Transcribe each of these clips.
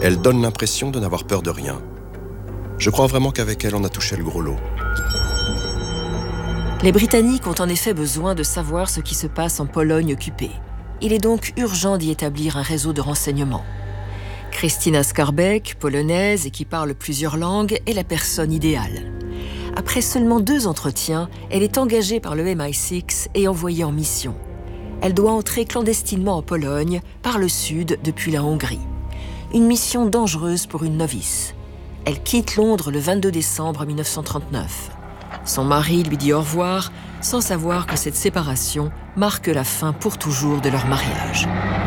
Elle donne l'impression de n'avoir peur de rien. Je crois vraiment qu'avec elle, on a touché le gros lot. Les Britanniques ont en effet besoin de savoir ce qui se passe en Pologne occupée. Il est donc urgent d'y établir un réseau de renseignement. Krystyna Skarbek, polonaise et qui parle plusieurs langues, est la personne idéale. Après seulement 2 entretiens, elle est engagée par le MI6 et envoyée en mission. Elle doit entrer clandestinement en Pologne, par le sud, depuis la Hongrie. Une mission dangereuse pour une novice. Elle quitte Londres le 22 décembre 1939. Son mari lui dit au revoir, sans savoir que cette séparation marque la fin pour toujours de leur mariage.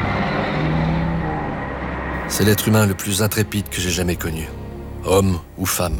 C'est l'être humain le plus intrépide que j'ai jamais connu. Homme ou femme.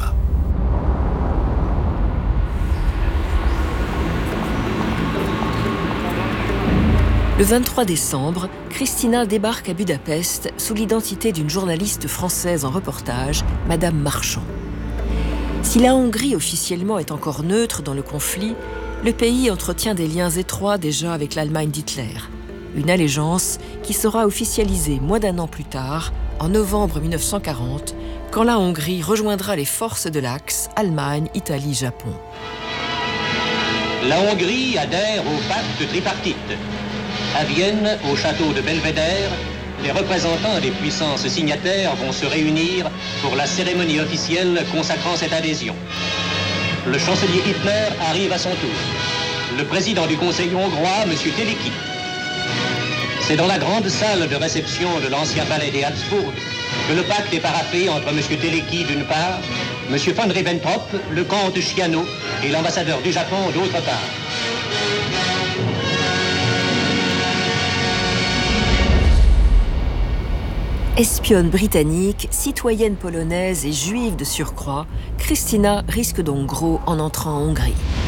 Le 23 décembre, Krystyna débarque à Budapest sous l'identité d'une journaliste française en reportage, Madame Marchand. Si la Hongrie officiellement est encore neutre dans le conflit, le pays entretient des liens étroits déjà avec l'Allemagne d'Hitler. Une allégeance qui sera officialisée moins d'1 an plus tard, en novembre 1940, quand la Hongrie rejoindra les forces de l'Axe, Allemagne, Italie, Japon. La Hongrie adhère au pacte tripartite. À Vienne, au château de Belvédère, les représentants des puissances signataires vont se réunir pour la cérémonie officielle consacrant cette adhésion. Le chancelier Hitler arrive à son tour. Le président du Conseil hongrois, M. Teleki. C'est dans la grande salle de réception de l'ancien palais des Habsbourg que le pacte est paraphé entre M. Teleki d'une part, M. von Ribbentrop, le comte Chiano et l'ambassadeur du Japon d'autre part. Espionne britannique, citoyenne polonaise et juive de surcroît, Krystyna risque donc gros en entrant en Hongrie.